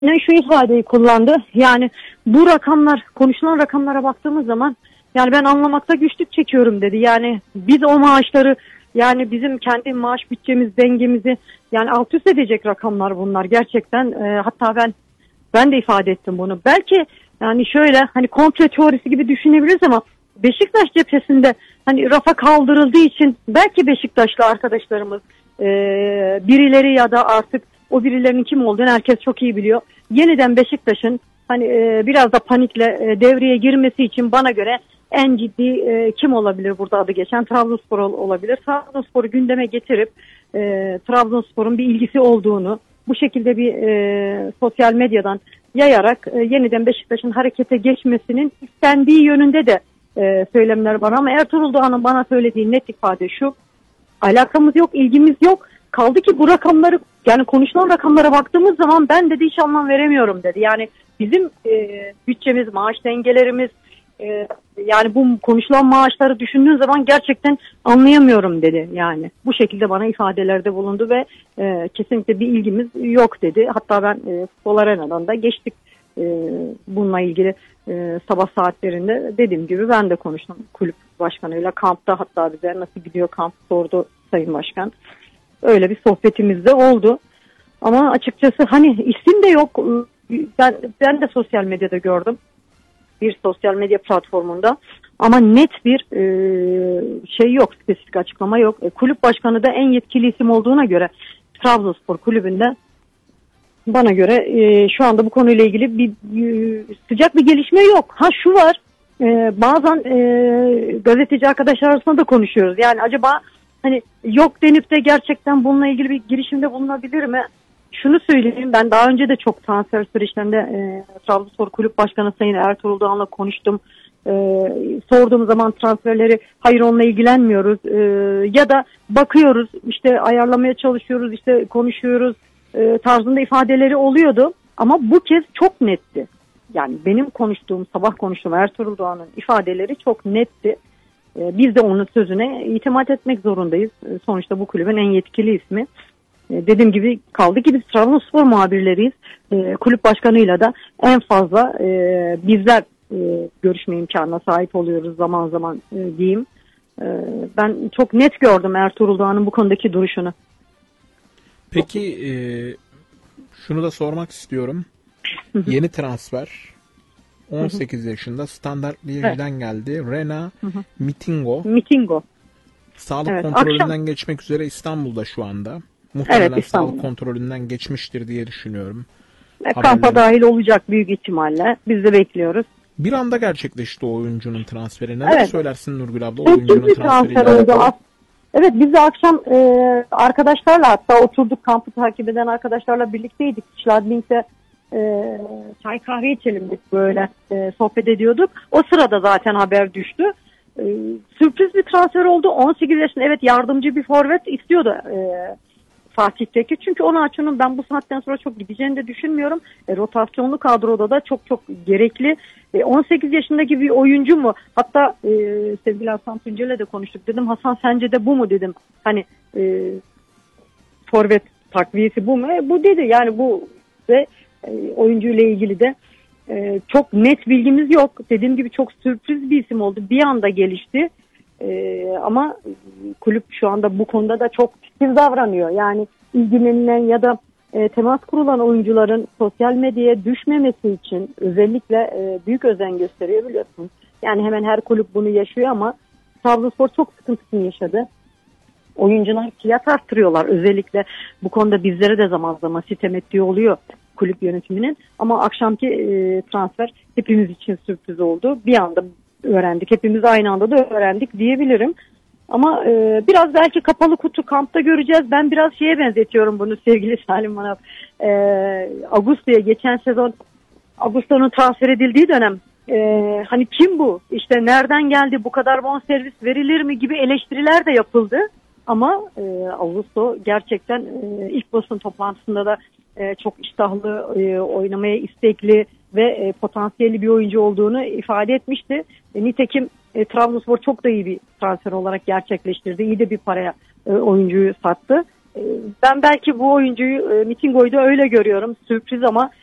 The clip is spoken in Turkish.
şu ifadeyi kullandı. Yani bu rakamlar, konuşulan rakamlara baktığımız zaman yani ben anlamakta güçlük çekiyorum dedi. Yani biz o maaşları, yani bizim kendi maaş bütçemiz, dengemizi yani alt üst edecek rakamlar bunlar gerçekten. Hatta ben de ifade ettim bunu. Belki yani şöyle hani komplo teorisi gibi düşünebiliriz ama Beşiktaş cephesinde hani rafa kaldırıldığı için belki Beşiktaşlı arkadaşlarımız birileri ya da artık o birilerinin kim olduğunu herkes çok iyi biliyor. Yeniden Beşiktaş'ın hani biraz da panikle devreye girmesi için bana göre en ciddi kim olabilir burada adı geçen? Trabzonspor olabilir. Trabzonspor'u gündeme getirip Trabzonspor'un bir ilgisi olduğunu bu şekilde bir sosyal medyadan yayarak yeniden Beşiktaş'ın harekete geçmesinin istendiği yönünde de söylemler var. Ama Ertuğrul Doğan'ın bana söylediği net ifade şu: alakamız yok, ilgimiz yok. Kaldı ki bu rakamları, yani konuşulan rakamlara baktığımız zaman ben dedi hiç anlam veremiyorum dedi. Yani bizim bütçemiz, maaş dengelerimiz, yani bu konuşulan maaşları düşündüğün zaman gerçekten anlayamıyorum dedi. Yani bu şekilde bana ifadelerde bulundu ve kesinlikle bir ilgimiz yok dedi. Hatta ben Futbol Arena'dan da geçtik bununla ilgili sabah saatlerinde, dediğim gibi ben de konuştum kulüp başkanıyla kampta, hatta bize nasıl gidiyor kamp sordu Sayın Başkan. Öyle bir sohbetimiz de oldu. Ama açıkçası hani isim de yok. Ben de sosyal medyada gördüm. Bir sosyal medya platformunda. Ama net bir şey yok. Spesifik açıklama yok. Kulüp başkanı da en yetkili isim olduğuna göre Trabzonspor kulübünde bana göre şu anda bu konuyla ilgili bir sıcak bir gelişme yok. Ha şu var. Bazen gazeteci arkadaşlar arasında da konuşuyoruz. Yani acaba hani yok denip de gerçekten bununla ilgili bir girişimde bulunabilir mi? Şunu söyleyeyim, ben daha önce de çok transfer süreçlerinde Trabzonspor Kulüp Başkanı Sayın Ertuğrul Doğan'la konuştum. Sorduğum zaman transferleri hayır onunla ilgilenmiyoruz ya da bakıyoruz işte ayarlamaya çalışıyoruz, işte konuşuyoruz tarzında ifadeleri oluyordu. Ama bu kez çok netti. Yani benim sabah konuştuğum Ertuğrul Doğan'ın ifadeleri çok netti. Biz de onun sözüne itimat etmek zorundayız. Sonuçta bu kulübün en yetkili ismi. Dediğim gibi kaldı ki biz Trabzonspor muhabirleriyiz. Kulüp başkanıyla da en fazla bizler görüşme imkanına sahip oluyoruz zaman zaman diyeyim. Ben çok net gördüm Ertuğrul Doğan'ın bu konudaki duruşunu. Peki şunu da sormak istiyorum. Yeni transfer 18 yaşında Standart Liège'den geldi. Rena Mitingo. Sağlık kontrolünden geçmek üzere İstanbul'da şu anda. Muhtemelen sağlık kontrolünden geçmiştir diye düşünüyorum. Kampa dahil olacak büyük ihtimalle. Biz de bekliyoruz. Bir anda gerçekleşti o oyuncunun transferi. Neler söylersin Nurgül abla o oyuncunun transferiyle? Evet, biz de akşam arkadaşlarla, hatta oturduk, kampı takip eden arkadaşlarla birlikteydik. Schladming'de çay kahve içelim dedik, böyle sohbet ediyorduk. O sırada zaten haber düştü. Sürpriz bir transfer oldu. 18 yaşında, evet, yardımcı bir forvet istiyordu Fatih Tekke. Çünkü Onaçu'nun ben bu saatten sonra çok gideceğini de düşünmüyorum. Rotasyonlu kadroda da çok çok gerekli. 18 yaşındaki bir oyuncu mu? Hatta sevgili Hasan Tuncel'le de konuştuk. Dedim Hasan sence de bu mu dedim. Hani forvet takviyesi bu mu? Bu dedi. Yani bu ve oyuncuyla ilgili de çok net bilgimiz yok. Dediğim gibi çok sürpriz bir isim oldu. Bir anda gelişti. Ama kulüp şu anda bu konuda da çok titiz davranıyor. Yani ilgilenilen ya da temas kurulan oyuncuların sosyal medyaya düşmemesi için özellikle büyük özen gösteriyor, biliyorsunuz. Yani hemen her kulüp bunu yaşıyor ama Trabzonspor çok sıkıntısını yaşadı. Oyuncular fiyat arttırıyorlar. Özellikle bu konuda bizlere de zaman zaman sitem ettiği oluyor kulüp yönetiminin. Ama akşamki transfer hepimiz için sürpriz oldu. Bir anda öğrendik. Hepimiz aynı anda da öğrendik diyebilirim. Ama biraz belki kapalı kutu kampta göreceğiz. Ben biraz şeye benzetiyorum bunu sevgili Salim Manav. Augusto'ya geçen sezon Augusto'nun transfer edildiği dönem hani kim bu? İşte nereden geldi? Bu kadar bonservis verilir mi gibi eleştiriler de yapıldı. Ama Augusto gerçekten ilk basın toplantısında da çok iştahlı, oynamaya istekli ve potansiyelli bir oyuncu olduğunu ifade etmişti. Nitekim Trabzonspor çok da iyi bir transfer olarak gerçekleştirdi. İyi de bir paraya oyuncuyu sattı. Ben belki bu oyuncuyu, Mitingo'yu da öyle görüyorum. Sürpriz ama